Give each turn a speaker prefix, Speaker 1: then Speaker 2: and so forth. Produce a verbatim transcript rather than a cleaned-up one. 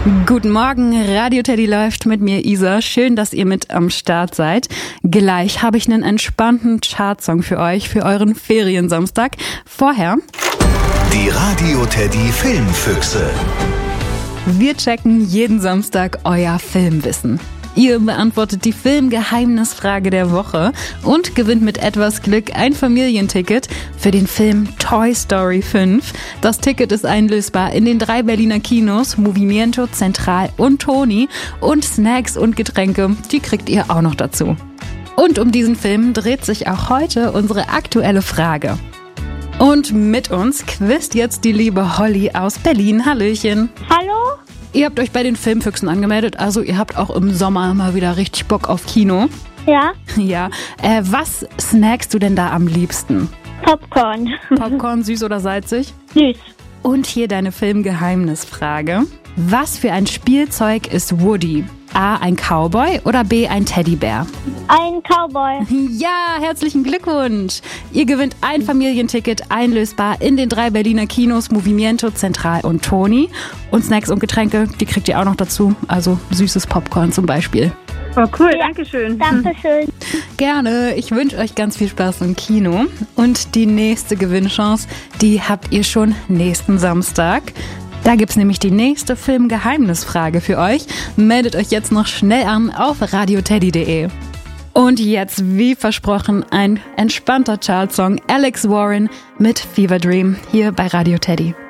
Speaker 1: Guten Morgen, Radio Teddy läuft mit mir, Isa. Schön, dass ihr mit am Start seid. Gleich habe ich einen entspannten Chartsong für euch, für euren Feriensamstag. Vorher
Speaker 2: die Radio Teddy Filmfüchse.
Speaker 1: Wir checken jeden Samstag euer Filmwissen. Ihr beantwortet die Filmgeheimnisfrage der Woche und gewinnt mit etwas Glück ein Familienticket für den Film Toy Story fünf. Das Ticket ist einlösbar in den drei Berliner Kinos, Movimiento, Central und Toni. Und Snacks und Getränke, die kriegt ihr auch noch dazu. Und um diesen Film dreht sich auch heute unsere aktuelle Frage. Und mit uns quizt jetzt die liebe Holly aus Berlin. Hallöchen.
Speaker 3: Hallo?
Speaker 1: Ihr habt euch bei den Filmfüchsen angemeldet, also ihr habt auch im Sommer mal wieder richtig Bock auf Kino.
Speaker 3: Ja.
Speaker 1: Ja. Äh, was snackst du denn da am liebsten?
Speaker 3: Popcorn.
Speaker 1: Popcorn, süß oder salzig?
Speaker 3: Süß.
Speaker 1: Und hier deine Filmgeheimnisfrage. Was für ein Spielzeug ist Woody? A, ein Cowboy oder B, ein Teddybär?
Speaker 3: Ein Cowboy.
Speaker 1: Ja, herzlichen Glückwunsch. Ihr gewinnt ein Familienticket, einlösbar in den drei Berliner Kinos, Movimiento, Central und Toni. Und Snacks und Getränke, die kriegt ihr auch noch dazu. Also süßes Popcorn zum Beispiel.
Speaker 4: Oh cool, ja, danke schön.
Speaker 3: Danke schön.
Speaker 1: Gerne. Ich wünsche euch ganz viel Spaß im Kino. Und die nächste Gewinnchance, die habt ihr schon nächsten Samstag. Da gibt's nämlich die nächste Filmgeheimnisfrage für euch. Meldet euch jetzt noch schnell an auf radioteddy punkt de. Und jetzt, wie versprochen, ein entspannter Chartsong. Alex Warren mit Fever Dream hier bei Radio Teddy.